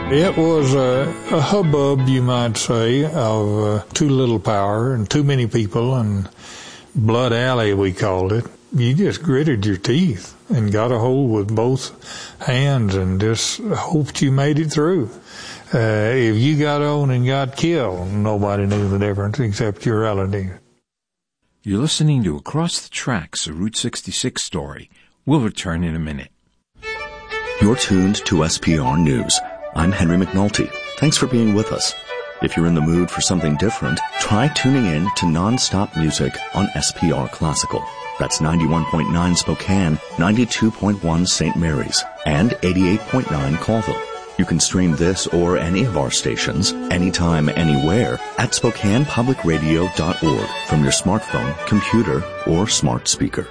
It was a hubbub, you might say, of too little power and too many people, and Blood Alley, we called it. You just gritted your teeth and got a hold with both hands and just hoped you made it through. If you got on and got killed, nobody knew the difference except your relative. You're listening to Across the Tracks, a Route 66 story. We'll return in a minute. You're tuned to SPR News. I'm Henry McNulty. Thanks for being with us. If you're in the mood for something different, try tuning in to non-stop music on SPR Classical. That's 91.9 Spokane, 92.1 St. Mary's, and 88.9 Colville. You can stream this or any of our stations, anytime, anywhere, at SpokanePublicRadio.org from your smartphone, computer, or smart speaker.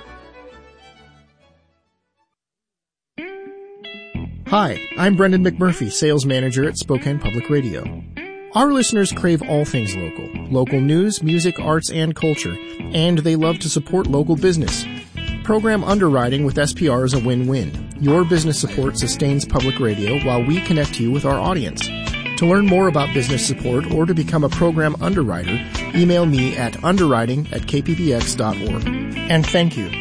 Hi, I'm Brendan McMurphy, sales manager at Spokane Public Radio. Our listeners crave all things local. Local news, music, arts, and culture. And they love to support local business. Program underwriting with SPR is a win-win. Your business support sustains public radio while we connect you with our audience. To learn more about business support or to become a program underwriter, email me at underwriting@kppx.org. And thank you.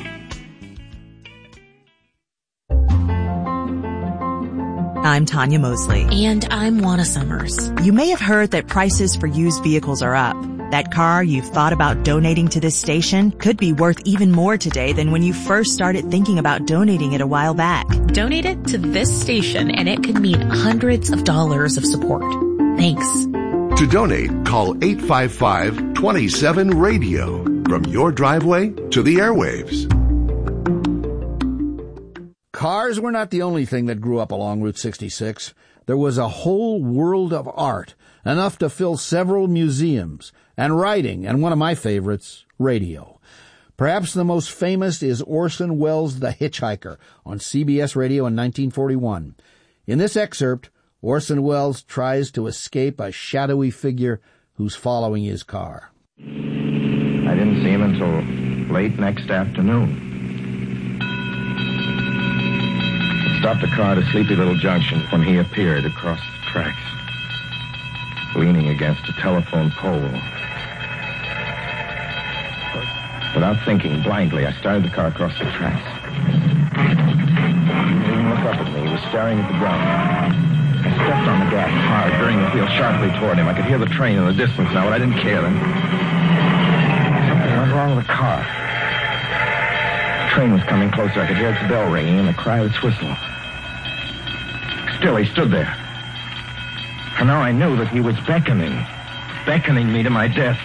I'm Tanya Mosley. And I'm Juana Summers. You may have heard that prices for used vehicles are up. That car you've thought about donating to this station could be worth even more today than when you first started thinking about donating it a while back. Donate it to this station and it could mean hundreds of dollars of support. Thanks. To donate, call 855-27-RADIO. From your driveway to the airwaves. Cars were not the only thing that grew up along Route 66. There was a whole world of art, enough to fill several museums, and writing, and one of my favorites, radio. Perhaps the most famous is Orson Welles' The Hitchhiker on CBS Radio in 1941. In this excerpt, Orson Welles tries to escape a shadowy figure who's following his car. I didn't see him until late next afternoon. Stopped the car at a sleepy little junction when he appeared across the tracks, leaning against a telephone pole. Without thinking, blindly, I started the car across the tracks. He didn't look up at me. He was staring at the ground. I stepped on the gas hard, veering the wheel sharply toward him. I could hear the train in the distance now, but I didn't care then. Something went wrong with the car. The train was coming closer. I could hear its bell ringing and the cry of its whistle. Still, he stood there. And now I knew that he was beckoning me to my death.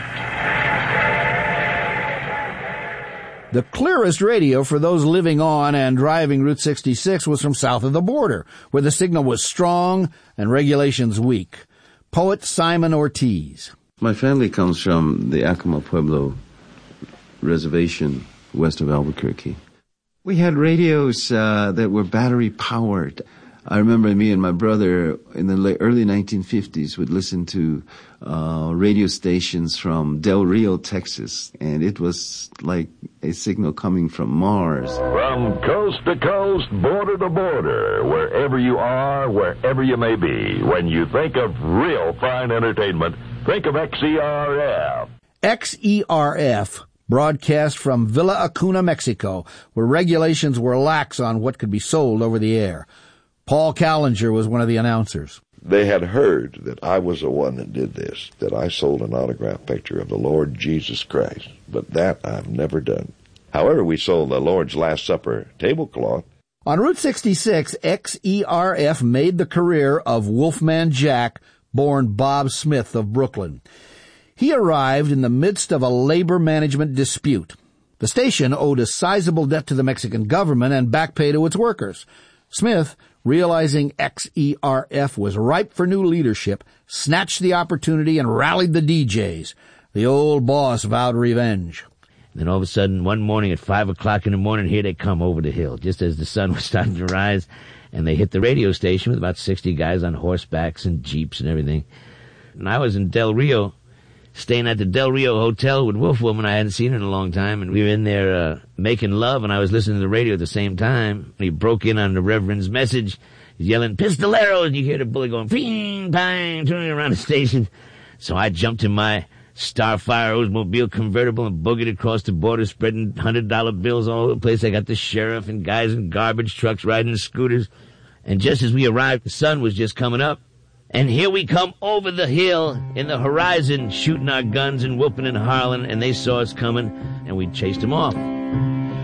The clearest radio for those living on and driving Route 66 was from south of the border, where the signal was strong and regulations weak. Poet Simon Ortiz. My family comes from the Acoma Pueblo reservation west of Albuquerque. We had radios that were battery-powered. I remember me and my brother in the early 1950s would listen to radio stations from Del Rio, Texas, and it was like a signal coming from Mars. From coast to coast, border to border, wherever you are, wherever you may be, when you think of real fine entertainment, think of XERF. XERF broadcast from Villa Acuna, Mexico, where regulations were lax on what could be sold over the air. Paul Callinger was one of the announcers. They had heard that I was the one that did this, that I sold an autographed picture of the Lord Jesus Christ, but that I've never done. However, we sold the Lord's Last Supper tablecloth. On Route 66, XERF made the career of Wolfman Jack, born Bob Smith of Brooklyn. He arrived in the midst of a labor management dispute. The station owed a sizable debt to the Mexican government and back pay to its workers. Smith, realizing XERF was ripe for new leadership, snatched the opportunity and rallied the DJs. The old boss vowed revenge. Then all of a sudden, one morning at 5 o'clock in the morning, here they come over the hill, just as the sun was starting to rise, and they hit the radio station with about 60 guys on horsebacks and jeeps and everything. And I was in Del Rio, staying at the Del Rio Hotel with Wolfwoman. I hadn't seen her in a long time, and we were in there making love, and I was listening to the radio at the same time. He broke in on the Reverend's message, yelling, "Pistoleros!" and you hear the bullet going, "Ping, bang," turning around the station. So I jumped in my Starfire Oldsmobile convertible and boogied across the border, spreading $100 bills all over the place. I got the sheriff and guys in garbage trucks riding scooters. And just as we arrived, the sun was just coming up. And here we come over the hill in the horizon, shooting our guns and whooping and hollering, and they saw us coming, and we chased them off.